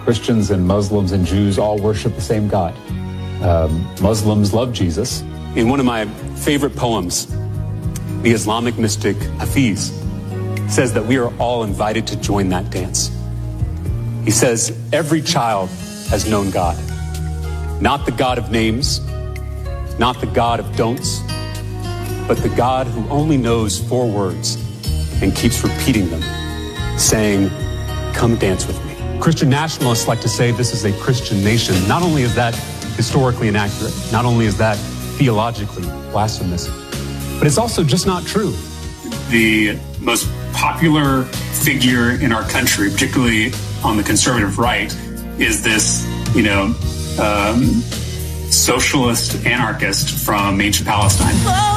Christians and Muslims and Jews all worship the same God. Muslims love Jesus. In one of my favorite poems, the Islamic mystic Hafiz says that we are all invited to join that dance. He says, every child has known God. Not the God of names, not the God of don'ts, but the God who only knows 4 words and keeps repeating them, saying, come dance with me. Christian nationalists like to say this is a Christian nation. Not only is that historically inaccurate, not only is that theologically blasphemous, but it's also just not true. The most popular figure in our country, particularly on the conservative right, is this, socialist anarchist from ancient Palestine.